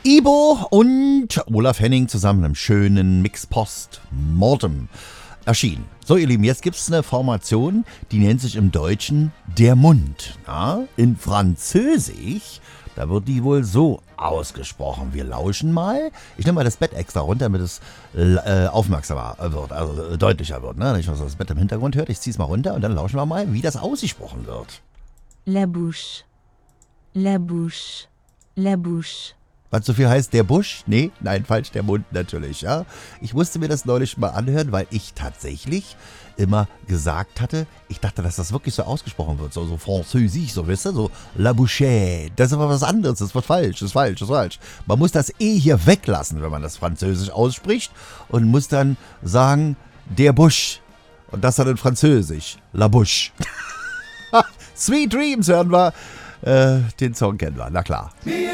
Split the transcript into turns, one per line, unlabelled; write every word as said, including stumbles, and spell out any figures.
Ibo und Olaf Henning zusammen im schönen Mix Post Mortem erschienen. So, ihr Lieben, jetzt gibt es eine Formation, die nennt sich im Deutschen der Mund. Ja? In Französisch, da wird die wohl so ausgesprochen. Wir lauschen mal. Ich nehme mal das Bett extra runter, damit es äh, aufmerksamer wird, also äh, deutlicher wird. Ne? Nicht, was das Bett im Hintergrund hört. Ich ziehe es mal runter und dann lauschen wir mal, wie das ausgesprochen wird.
La bouche, la bouche, la bouche.
Was so viel heißt, der Busch? Nee, nein, falsch, der Mund natürlich, ja. Ich musste mir das neulich mal anhören, weil ich tatsächlich immer gesagt hatte, ich dachte, dass das wirklich so ausgesprochen wird, so, so französisch, so, wisst ihr, so la bouche. Das ist aber was anderes, das wird falsch, das ist falsch, das ist falsch. Man muss das E hier weglassen, wenn man das Französisch ausspricht und muss dann sagen, der Busch. Und das dann in Französisch, la bouche. Sweet Dreams hören wir, äh, den Song kennen wir, na klar.